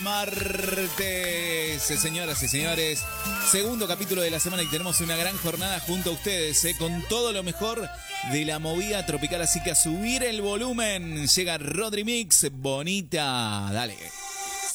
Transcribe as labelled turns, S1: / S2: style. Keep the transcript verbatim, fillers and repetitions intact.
S1: Martes, señoras y señores, segundo capítulo de la semana y tenemos una gran jornada junto a ustedes, eh, con todo lo mejor de la movida tropical, así que a subir el volumen. Llega Rodri Mix, bonita, dale.